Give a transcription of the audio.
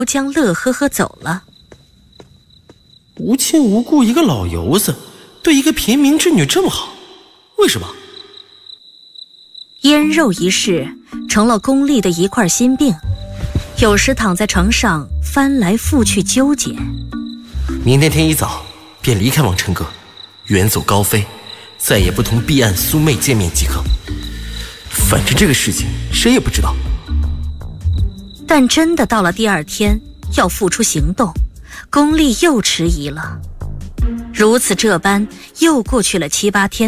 将乐呵呵走了。 无亲无故一个老油子对一个平民之女这么好，为什么？ 腌肉一事成了宫丽的一块心病，有时躺在床上翻来覆去纠结。 明天天一早便离开王琛阁，远走高飞，再也不同碧岸苏妹见面即可。反正这个事情谁也不知道。 但真的到了第二天要付出行动，宫丽又迟疑了。如此这般又过去了7、8天。